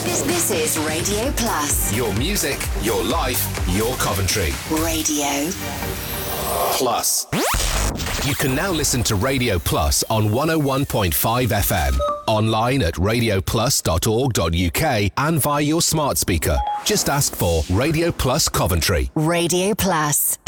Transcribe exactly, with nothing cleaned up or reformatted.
This, this is Radio Plus. Your music, your life, your Coventry. Radio Plus. You can now listen to Radio Plus on one oh one point five F M, online at radio plus dot org dot U K and via your smart speaker. Just ask for Radio Plus Coventry. Radio Plus.